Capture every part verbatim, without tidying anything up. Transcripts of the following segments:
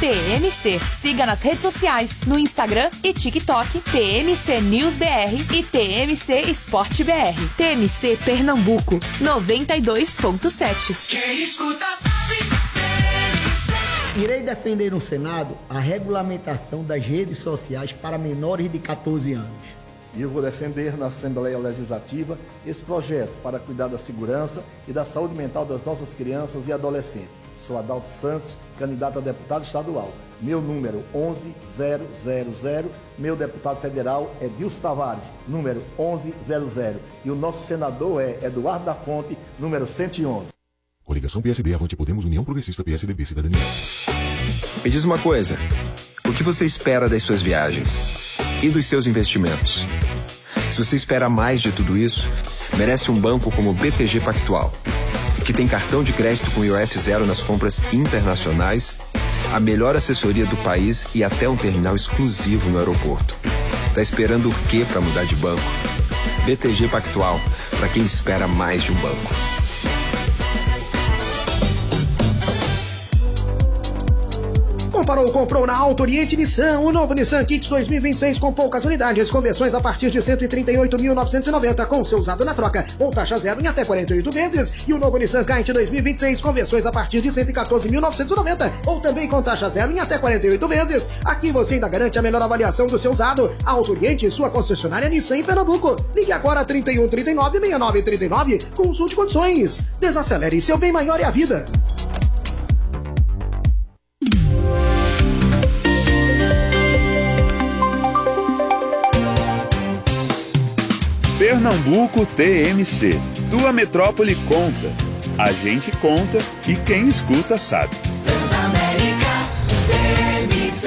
T M C. Siga nas redes sociais, no Instagram e TikTok, T M C News B R e T M C Esporte B R. T M C Pernambuco, noventa e dois ponto sete. Quem escuta sabe, T M C. Irei defender no Senado a regulamentação das redes sociais para menores de catorze anos. E eu vou defender na Assembleia Legislativa esse projeto para cuidar da segurança e da saúde mental das nossas crianças e adolescentes. Sou Adalto Santos, candidato a deputado estadual. Meu número onze zero zero zero. Meu deputado federal é Dilson Tavares, número onze zero zero. E o nosso senador é Eduardo da Fonte, número cento e onze. Coligação P S D, Avante Podemos, União Progressista, P S D B, Cidadania. Me diz uma coisa, o que você espera das suas viagens e dos seus investimentos? Se você espera mais de tudo isso, merece um banco como o B T G Pactual, que tem cartão de crédito com I O F zero nas compras internacionais, a melhor assessoria do país e até um terminal exclusivo no aeroporto. Tá esperando o quê para mudar de banco? B T G Pactual, para quem espera mais de um banco. Comparou, comprou na Auto Oriente Nissan, o novo Nissan Kicks dois mil e vinte e seis com poucas unidades, conversões a partir de cento e trinta e oito mil novecentos e noventa, com seu usado na troca, ou taxa zero em até quarenta e oito vezes, e o novo Nissan Kite dois mil e vinte e seis, conversões a partir de cento e quatorze mil novecentos e noventa, ou também com taxa zero em até quarenta e oito vezes. Aqui você ainda garante a melhor avaliação do seu usado. Auto Oriente, sua concessionária Nissan em Pernambuco. Ligue agora trinta e um, trinta e nove, sessenta e nove, trinta e nove, consulte condições. Desacelere, seu bem maior é a vida. Pernambuco T M C. Tua metrópole conta. A gente conta e quem escuta sabe. Transamérica T M C.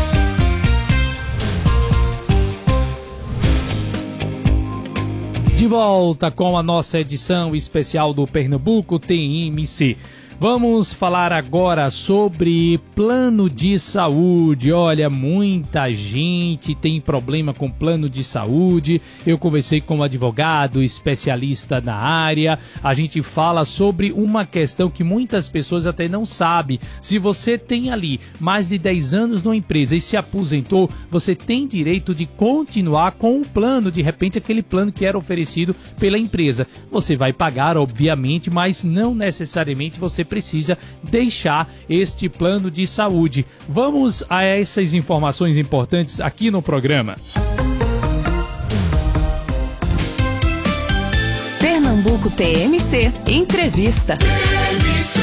De volta com a nossa edição especial do Pernambuco T M C. Vamos falar agora sobre plano de saúde. Olha, muita gente tem problema com plano de saúde. Eu conversei com um advogado especialista na área. A gente fala sobre uma questão que muitas pessoas até não sabem. Se você tem ali mais de dez anos numa empresa e se aposentou, você tem direito de continuar com o plano, de repente aquele plano que era oferecido pela empresa. Você vai pagar, obviamente, mas não necessariamente você precisa deixar este plano de saúde. Vamos a essas informações importantes aqui no programa. Pernambuco T M C Entrevista. T M C.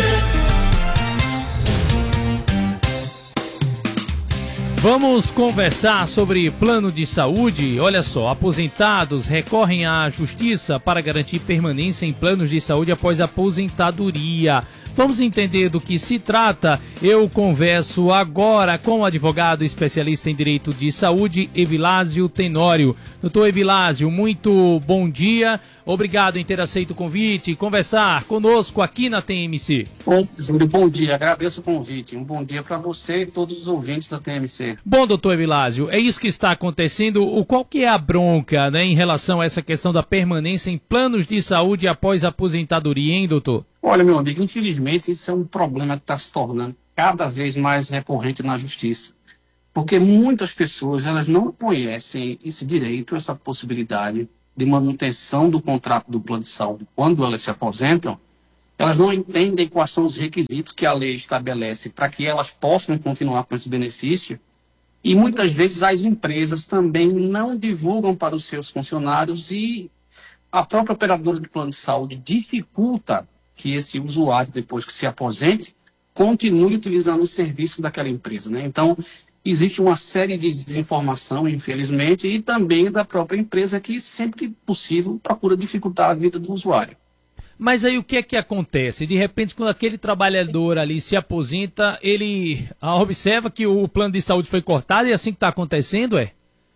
Vamos conversar sobre plano de saúde. Olha só, aposentados recorrem à justiça para garantir permanência em planos de saúde após aposentadoria. Vamos entender do que se trata. Eu converso agora com o advogado especialista em direito de saúde, Evilásio Tenório. Doutor Evilásio, muito bom dia. Obrigado em ter aceito o convite e conversar conosco aqui na T M C. Bom, Júlio, bom dia. Agradeço o convite. Um bom dia para você e todos os ouvintes da T M C. Bom, doutor Evilásio, é isso que está acontecendo. O qual que é a bronca, né, em relação a essa questão da permanência em planos de saúde após aposentadoria, hein, doutor? Olha, meu amigo, infelizmente isso é um problema que está se tornando cada vez mais recorrente na justiça. Porque muitas pessoas, elas não conhecem esse direito, essa possibilidade de manutenção do contrato do plano de saúde quando elas se aposentam. Elas não entendem quais são os requisitos que a lei estabelece para que elas possam continuar com esse benefício. E muitas vezes as empresas também não divulgam para os seus funcionários e a própria operadora de plano de saúde dificulta que esse usuário, depois que se aposente, continue utilizando o serviço daquela empresa, né? Então, existe uma série de desinformação, infelizmente, e também da própria empresa que, sempre que possível, procura dificultar a vida do usuário. Mas aí o que é que acontece? De repente, quando aquele trabalhador ali se aposenta, ele observa que o plano de saúde foi cortado e é assim que está acontecendo, é?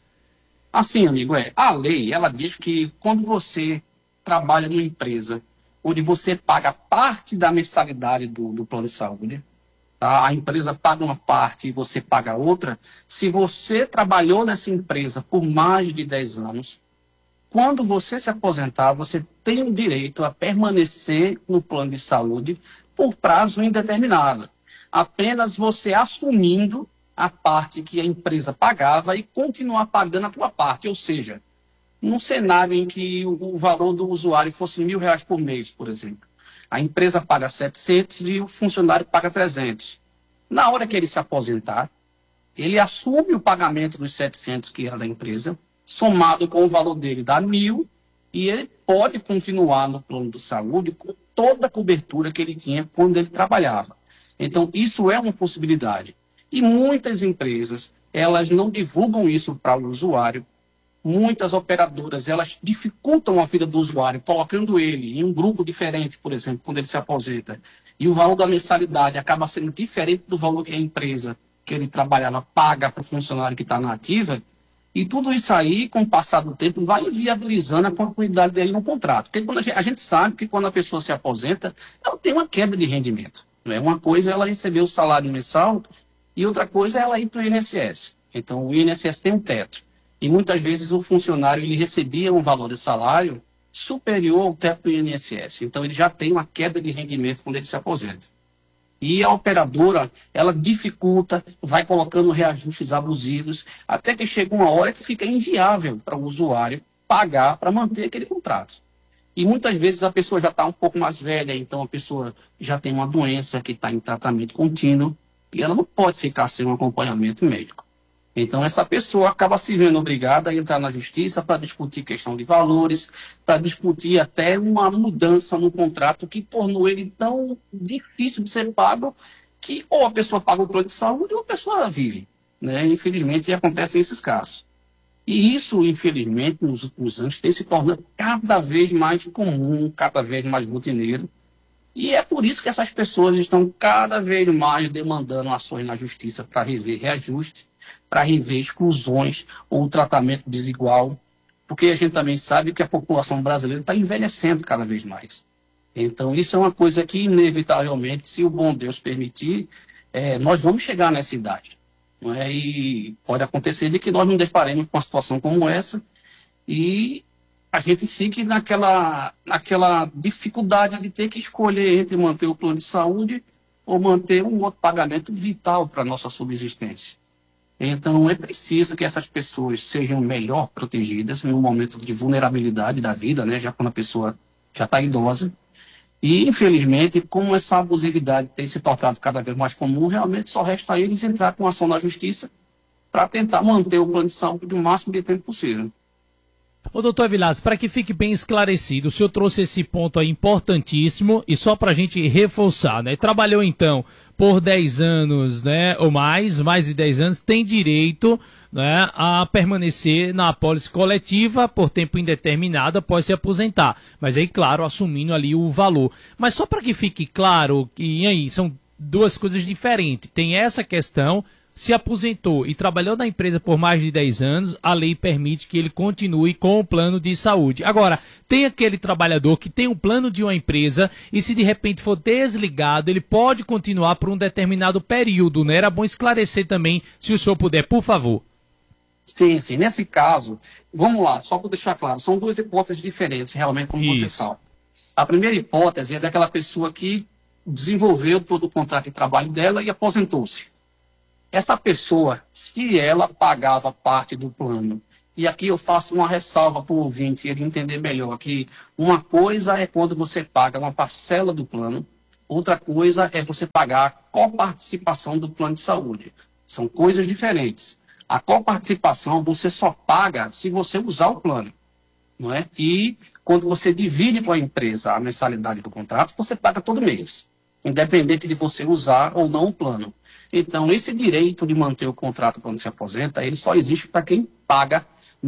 Assim, amigo, é. A lei, ela diz que quando você trabalha numa empresa onde você paga parte da mensalidade do, do plano de saúde, tá? A empresa paga uma parte e você paga outra. Se você trabalhou nessa empresa por mais de dez anos, quando você se aposentar, você tem o direito a permanecer no plano de saúde por prazo indeterminado. apenas você assumindo a parte que a empresa pagava e continuar pagando a tua parte. Ou seja, num cenário em que o, o valor do usuário fosse mil reais por mês, por exemplo. A empresa paga setecentos e o funcionário paga trezentos. Na hora que ele se aposentar, ele assume o pagamento dos setecentos que era da empresa, somado com o valor dele dá mil, e ele pode continuar no plano de saúde com toda a cobertura que ele tinha quando ele trabalhava. Então, isso é uma possibilidade. E muitas empresas, elas não divulgam isso para o usuário. Muitas operadoras, elas dificultam a vida do usuário, colocando ele em um grupo diferente, por exemplo, quando ele se aposenta. E o valor da mensalidade acaba sendo diferente do valor que a empresa que ele trabalhava paga para o funcionário que está na ativa. E tudo isso aí, com o passar do tempo, vai inviabilizando a continuidade dele no contrato. Porque quando a, gente, a gente sabe que quando a pessoa se aposenta, ela tem uma queda de rendimento. Não é? Uma coisa é ela receber o salário mensal e outra coisa é ela ir para o I N S S. Então, o I N S S tem um teto. E muitas vezes o funcionário ele recebia um valor de salário superior ao teto do I N S S. Então, ele já tem uma queda de rendimento quando ele se aposenta. E a operadora, ela dificulta, vai colocando reajustes abusivos, até que chega uma hora que fica inviável para o usuário pagar para manter aquele contrato. E muitas vezes a pessoa já está um pouco mais velha, então a pessoa já tem uma doença que está em tratamento contínuo, e ela não pode ficar sem um acompanhamento médico. Então essa pessoa acaba se vendo obrigada a entrar na justiça para discutir questão de valores, para discutir até uma mudança no contrato que tornou ele tão difícil de ser pago que ou a pessoa paga o plano de saúde ou a pessoa vive. Né? Infelizmente acontecem esses casos. E isso, infelizmente, nos últimos anos tem se tornado cada vez mais comum, cada vez mais rotineiro. E é por isso que essas pessoas estão cada vez mais demandando ações na justiça para rever reajuste, para rever exclusões ou tratamento desigual, porque a gente também sabe que a população brasileira está envelhecendo cada vez mais. Então, isso é uma coisa que, inevitavelmente, se o bom Deus permitir, é, nós vamos chegar nessa idade. Não é? E pode acontecer de que nós não deparemos com uma situação como essa e a gente fique naquela, naquela dificuldade de ter que escolher entre manter o plano de saúde ou manter um outro pagamento vital para a nossa subsistência. Então, é preciso que essas pessoas sejam melhor protegidas no momento de vulnerabilidade da vida, né, já quando a pessoa já está idosa. E, infelizmente, como essa abusividade tem se tornado cada vez mais comum, realmente só resta a eles entrar com ação na justiça para tentar manter o plano de saúde o máximo de tempo possível. Ô, doutor Vilas, para que fique bem esclarecido, o senhor trouxe esse ponto aí importantíssimo e só para a gente reforçar, né? Trabalhou então por dez anos, né, ou mais, mais de dez anos, tem direito, né, a permanecer na apólice coletiva por tempo indeterminado após se aposentar. Mas aí, claro, assumindo ali o valor. Mas só para que fique claro, que aí são duas coisas diferentes. Tem essa questão. Se aposentou e trabalhou na empresa por mais de dez anos, a lei permite que ele continue com o plano de saúde. Agora, tem aquele trabalhador que tem um plano de uma empresa e se de repente for desligado, ele pode continuar por um determinado período, né? Era bom esclarecer também, se o senhor puder, por favor. Sim, sim. Nesse caso, vamos lá, só para deixar claro, são duas hipóteses diferentes, realmente, como Isso. você fala. A primeira hipótese é daquela pessoa que desenvolveu todo o contrato de trabalho dela e aposentou-se. Essa pessoa, se ela pagava parte do plano, e aqui eu faço uma ressalva para o ouvinte, ele entender melhor, que uma coisa é quando você paga uma parcela do plano, outra coisa é você pagar a coparticipação do plano de saúde. São coisas diferentes. A coparticipação você só paga se você usar o plano, não é? E quando você divide com a empresa a mensalidade do contrato, você paga todo mês, independente de você usar ou não o plano. Então, esse direito de manter o contrato quando se aposenta, ele só existe para quem paga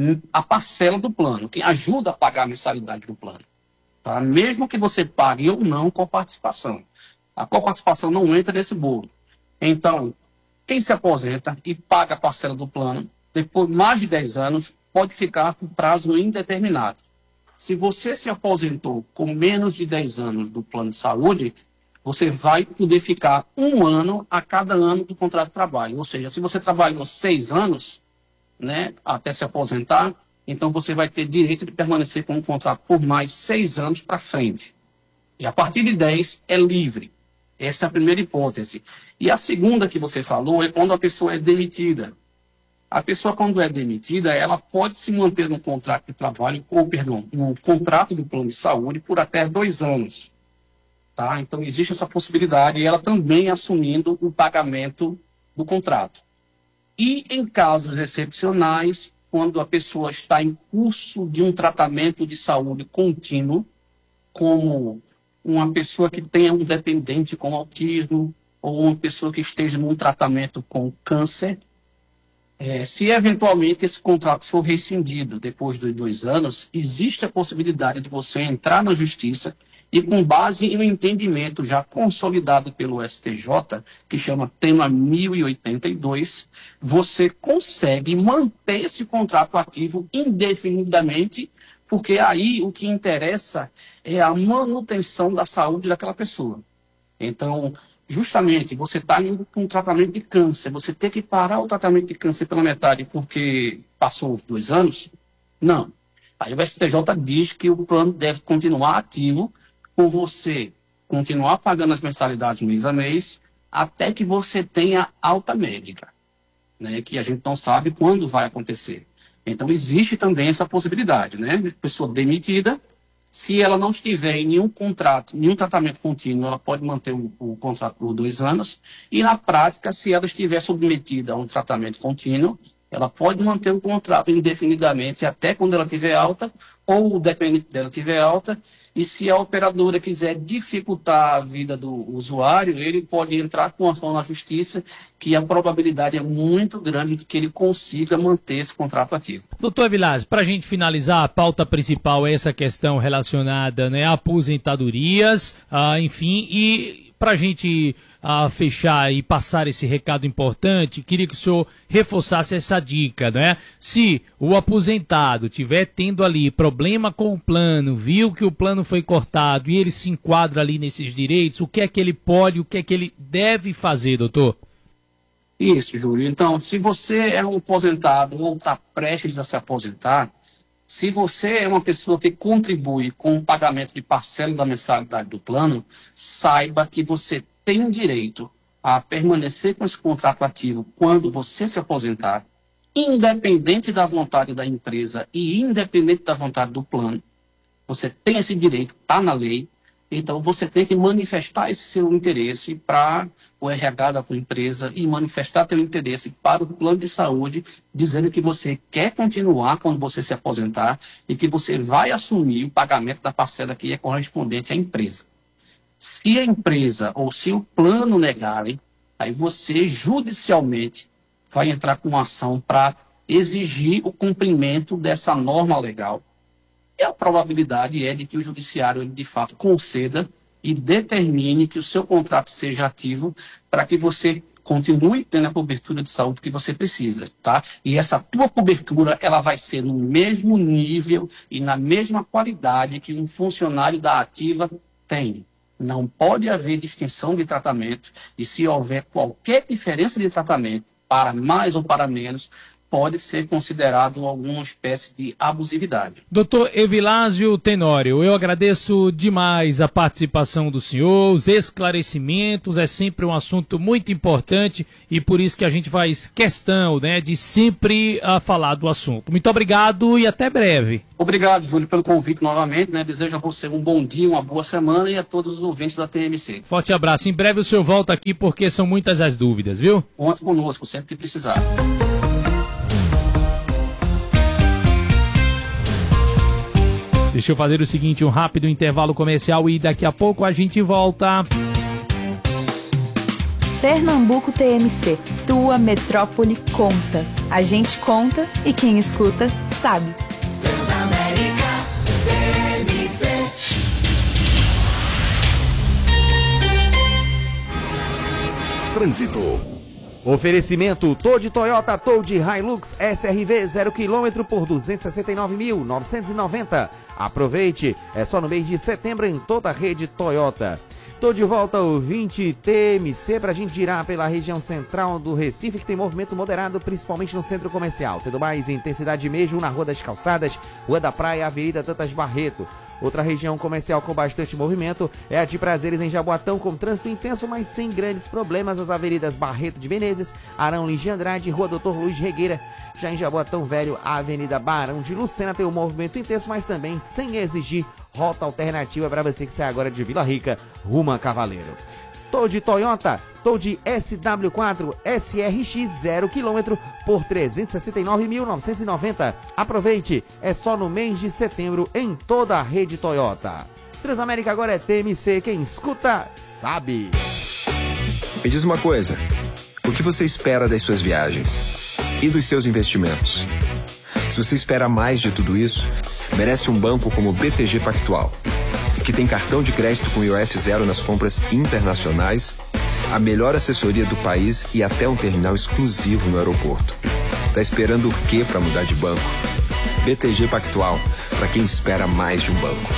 a parcela do plano, quem ajuda a pagar a mensalidade do plano. Tá? Mesmo que você pague ou não coparticipação. A coparticipação não entra nesse bolo. Então, quem se aposenta e paga a parcela do plano, depois de mais de dez anos, pode ficar por prazo indeterminado. Se você se aposentou com menos de dez anos do plano de saúde, você vai poder ficar um ano a cada ano do contrato de trabalho. Ou seja, se você trabalhou seis anos, né, até se aposentar, então você vai ter direito de permanecer com o contrato por mais seis anos para frente. E a partir de dez é livre. Essa é a primeira hipótese. E a segunda que você falou é quando a pessoa é demitida. A pessoa, quando é demitida, ela pode se manter no contrato de trabalho, ou, perdão, no contrato do plano de saúde por até dois anos. Tá? Então, existe essa possibilidade, e ela também assumindo o pagamento do contrato. E em casos excepcionais, quando a pessoa está em curso de um tratamento de saúde contínuo, como uma pessoa que tenha um dependente com autismo, ou uma pessoa que esteja num tratamento com câncer, é, se eventualmente esse contrato for rescindido depois dos dois anos, existe a possibilidade de você entrar na justiça e, com base em um entendimento já consolidado pelo S T J, que chama tema mil e oitenta e dois, você consegue manter esse contrato ativo indefinidamente, porque aí o que interessa é a manutenção da saúde daquela pessoa. Então, justamente, você está em um tratamento de câncer, você tem que parar o tratamento de câncer pela metade porque passou dois anos? Não. Aí o S T J diz que o plano deve continuar ativo, com você continuar pagando as mensalidades mês a mês, até que você tenha alta médica, né, que a gente não sabe quando vai acontecer. Então, existe também essa possibilidade, né? Pessoa demitida, se ela não estiver em nenhum contrato, nenhum tratamento contínuo, ela pode manter o, o contrato por dois anos. E, na prática, se ela estiver submetida a um tratamento contínuo, ela pode manter o contrato indefinidamente até quando ela tiver alta, ou o dependente dela tiver alta. E se a operadora quiser dificultar a vida do usuário, ele pode entrar com ação na justiça, que a probabilidade é muito grande de que ele consiga manter esse contrato ativo. Doutor Vilas, para a gente finalizar, a pauta principal é essa questão relacionada, né, a aposentadorias, ah, enfim, e para a gente ah, fechar e passar esse recado importante, queria que o senhor reforçasse essa dica, né? Se o aposentado tiver tendo ali problema com o plano, viu que o plano foi cortado e ele se enquadra ali nesses direitos, o que é que ele pode, o que é que ele deve fazer, doutor? Isso, Júlio. Então, se você é um aposentado ou está prestes a se aposentar, se você é uma pessoa que contribui com o pagamento de parcela da mensalidade do plano, saiba que você tem direito a permanecer com esse contrato ativo quando você se aposentar, independente da vontade da empresa e independente da vontade do plano. Você tem esse direito, está na lei. Então, você tem que manifestar esse seu interesse para o R H da tua empresa e manifestar teu interesse para o plano de saúde, dizendo que você quer continuar quando você se aposentar e que você vai assumir o pagamento da parcela que é correspondente à empresa. Se a empresa ou se o plano negarem, aí você judicialmente vai entrar com uma ação para exigir o cumprimento dessa norma legal. E a probabilidade é de que o judiciário, de fato, conceda e determine que o seu contrato seja ativo para que você continue tendo a cobertura de saúde que você precisa, tá? E essa tua cobertura, ela vai ser no mesmo nível e na mesma qualidade que um funcionário da ativa tem. Não pode haver distinção de tratamento e se houver qualquer diferença de tratamento, para mais ou para menos, pode ser considerado alguma espécie de abusividade. Doutor Evilásio Tenório, eu agradeço demais a participação do senhor, os esclarecimentos, é sempre um assunto muito importante e por isso que a gente faz questão, né, de sempre uh, falar do assunto. Muito obrigado e até breve. Obrigado, Júlio, pelo convite novamente, né? Desejo a você um bom dia, uma boa semana e a todos os ouvintes da T M C. Forte abraço. Em breve o senhor volta aqui porque são muitas as dúvidas, viu? Conte conosco, sempre que precisar. Deixa eu fazer o seguinte, um rápido intervalo comercial e daqui a pouco a gente volta. Pernambuco T M C, tua metrópole conta. A gente conta e quem escuta sabe. Transamérica T M C. Trânsito. Oferecimento Todd Toyota, Todd Hilux S R V zero quilômetro por duzentos e sessenta e nove mil novecentos e noventa. Aproveite, é só no mês de setembro em toda a rede Toyota. Tô de volta ao vinte T M C pra gente girar pela região central do Recife, que tem movimento moderado, principalmente no centro comercial. Tendo mais intensidade mesmo na Rua das Calçadas, Rua da Praia, Avenida Tantas Barreto. Outra região comercial com bastante movimento é a de Prazeres em Jaboatão, com trânsito intenso, mas sem grandes problemas. As avenidas Barreto de Menezes, Arão Lins de Andrade e Rua Doutor Luiz Regueira. Já em Jaboatão Velho, a Avenida Barão de Lucena tem um movimento intenso, mas também sem exigir rota alternativa para você que sai agora de Vila Rica, rumo a Cavaleiro. Tô de Toyota, tô de S W quatro S R X zero quilômetro por trezentos e sessenta e nove mil novecentos e noventa. Aproveite, é só no mês de setembro em toda a rede Toyota. Transamérica agora é T M C, quem escuta sabe. Me diz uma coisa, o que você espera das suas viagens e dos seus investimentos? Se você espera mais de tudo isso, merece um banco como o B T G Pactual, que tem cartão de crédito com I O F zero nas compras internacionais, a melhor assessoria do país e até um terminal exclusivo no aeroporto. Tá esperando o quê para mudar de banco? B T G Pactual, para quem espera mais de um banco.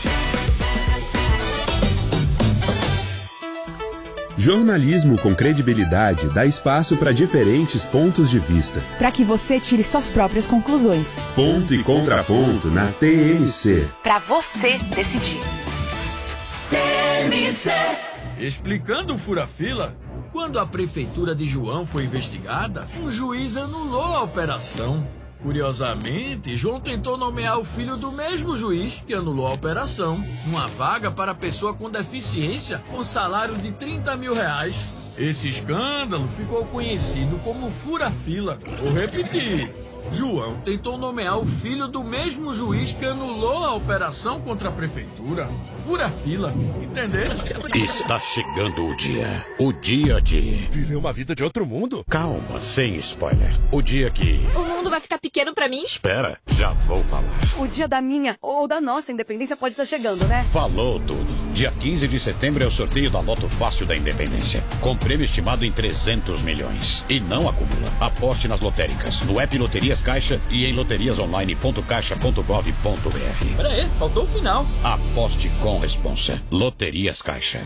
Jornalismo com credibilidade dá espaço para diferentes pontos de vista. Para que você tire suas próprias conclusões. Ponto e contraponto na T M C. Para você decidir. T M C. Explicando o fura-fila, quando a prefeitura de João foi investigada, um juiz anulou a operação. Curiosamente, João tentou nomear o filho do mesmo juiz que anulou a operação, uma vaga para pessoa com deficiência com salário de trinta mil reais. Esse escândalo ficou conhecido como fura-fila. Vou repetir. João tentou nomear o filho do mesmo juiz que anulou a operação contra a prefeitura. Fura-fila, entendeu? Está chegando o dia. O dia de... viver uma vida de outro mundo? Calma, sem spoiler. O dia que... o mundo vai ficar pequeno pra mim? Espera, já vou falar. O dia da minha ou da nossa independência pode estar chegando, né? Falou tudo. Dia quinze de setembro é o sorteio da Loto Fácil da Independência, com prêmio estimado em trezentos milhões. E não acumula. Aposte nas lotéricas, no app Loterias Caixa e em loterias online ponto caixa ponto gov ponto br. Pera aí, faltou o final. Aposte com responsa. Loterias Caixa.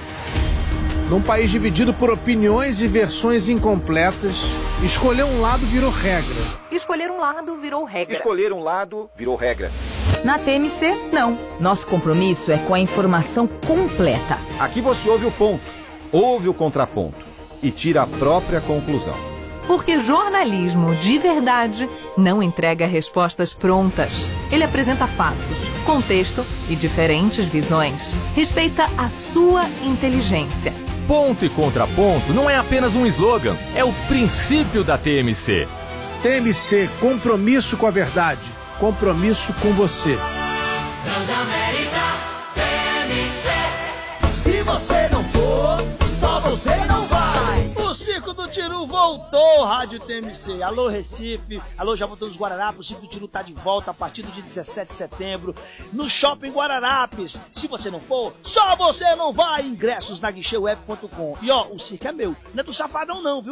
Num país dividido por opiniões e versões incompletas, escolher um lado virou regra. Escolher um lado virou regra. Escolher um lado virou regra. Na T M C, não. Nosso compromisso é com a informação completa. Aqui você ouve o ponto, ouve o contraponto e tira a própria conclusão. Porque jornalismo de verdade não entrega respostas prontas. Ele apresenta fatos, contexto e diferentes visões. Respeita a sua inteligência. Ponto e contraponto não é apenas um slogan, é o princípio da T M C. T M C, compromisso com a verdade, compromisso com você. Transamérica, T M C. Se você não for, só você não vai. O Circo do Tiru voltou, Rádio T M C. Alô, Recife. Alô, Jaboatão dos Guararapes. O Circo do Tiru tá de volta a partir do dia dezessete de setembro no Shopping Guararapes. Se você não for, só você não vai. Ingressos na guichê web ponto com. E ó, o circo é meu. Não é do Safadão não, viu?